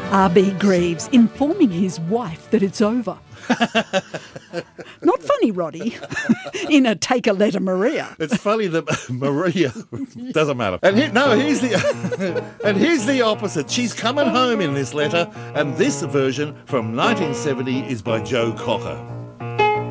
R.B. Greaves informing his wife that it's over. Not funny, Roddy. In a Take a Letter, Maria. It's funny that Maria doesn't matter. And here's the opposite. She's coming home in this letter, and this version from 1970 is by Joe Cocker.